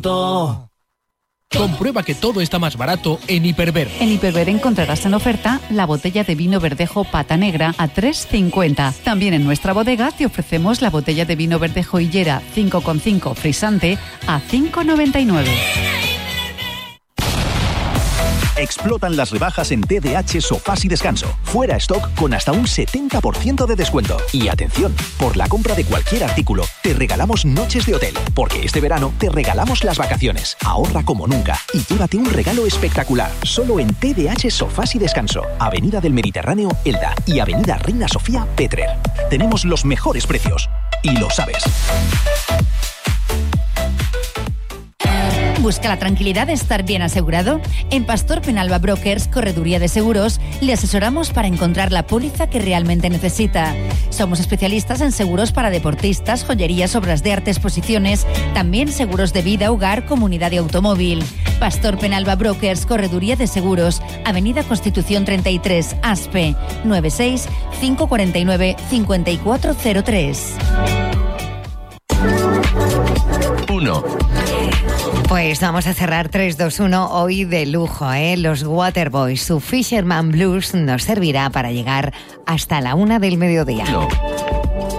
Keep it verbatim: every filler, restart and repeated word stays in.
Comprueba que todo está más barato en Hiperver. En Hiperver encontrarás en oferta la botella de vino verdejo Pata Negra a tres cincuenta. También en nuestra bodega te ofrecemos la botella de vino verdejo Hillera cinco coma cinco frisante a cinco noventa y nueve. Explotan las rebajas en T D H Sofás y Descanso. Fuera stock con hasta un setenta por ciento de descuento. Y atención, por la compra de cualquier artículo, te regalamos noches de hotel. Porque este verano te regalamos las vacaciones. Ahorra como nunca y llévate un regalo espectacular. Solo en T D H Sofás y Descanso. Avenida del Mediterráneo, Elda. Y Avenida Reina Sofía, Petrer. Tenemos los mejores precios. Y lo sabes. ¿Busca la tranquilidad de estar bien asegurado? En Pastor Penalba Brokers, Correduría de Seguros, le asesoramos para encontrar la póliza que realmente necesita. Somos especialistas en seguros para deportistas, joyerías, obras de arte, exposiciones, también seguros de vida, hogar, comunidad y automóvil. Pastor Penalba Brokers, Correduría de Seguros, Avenida Constitución treinta y tres, Aspe, noventa y seis, cinco cuarenta y nueve, cincuenta y cuatro cero tres. Uno. Pues vamos a cerrar tres dos uno hoy de lujo, ¿eh? Los Waterboys, su Fisherman Blues nos servirá para llegar hasta la una del mediodía. No.